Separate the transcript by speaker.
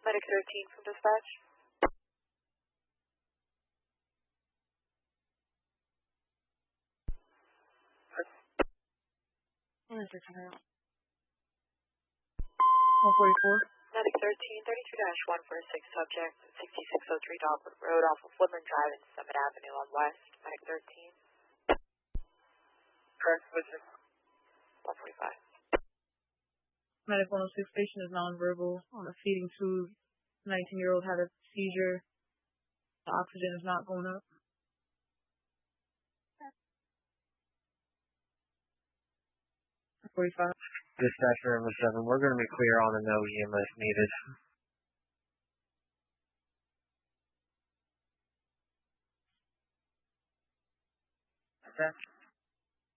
Speaker 1: Medic 13 from dispatch.
Speaker 2: What is it tonight? 144.
Speaker 1: Medic 13, 32-146, subject, 6603 Dogwood Road off of Woodland Drive and Summit Avenue on West. Medic 13.
Speaker 3: Correct, position.
Speaker 1: 145.
Speaker 2: Medic 106 patient is nonverbal on a feeding tube. 19-year-old had a seizure. The oxygen is not going up. .45.
Speaker 4: Dispatch number 7, we're going to be clear on the no EMS needed.
Speaker 3: Okay.